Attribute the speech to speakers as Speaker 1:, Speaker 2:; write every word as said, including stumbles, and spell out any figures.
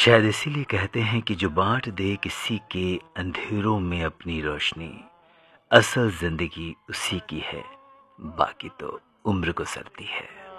Speaker 1: शायद इसीलिए कहते हैं कि जो बांट दे किसी के अंधेरों में अपनी रोशनी, असल जिंदगी उसी की है, बाकी तो उम्र गुजरती है।